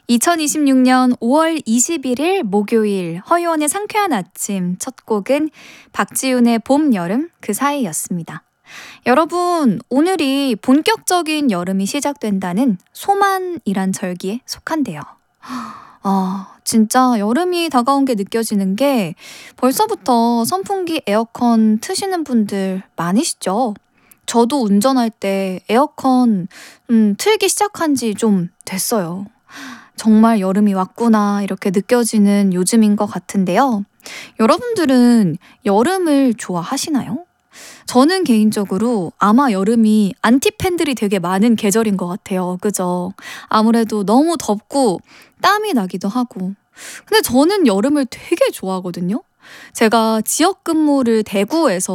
2026년 5월 21일 목요일 허유원의 상쾌한 아침 첫 곡은 박지윤의 봄, 여름 그 사이였습니다. 여러분, 오늘이 본격적인 여름이 시작된다는 소만이란 절기에 속한데요. 진짜 여름이 다가온 게 느껴지는 게 벌써부터 선풍기 에어컨 트시는 분들 많으시죠? 저도 운전할 때 에어컨 틀기 시작한 지 좀 됐어요. 정말 여름이 왔구나 이렇게 느껴지는 요즘인 것 같은데요. 여러분들은 여름을 좋아하시나요? 저는 개인적으로 아마 여름이 안티팬들이 되게 많은 계절인 것 같아요. 그죠? 아무래도 너무 덥고 땀이 나기도 하고. 근데 저는 여름을 되게 좋아하거든요. 제가 지역 근무를 대구에서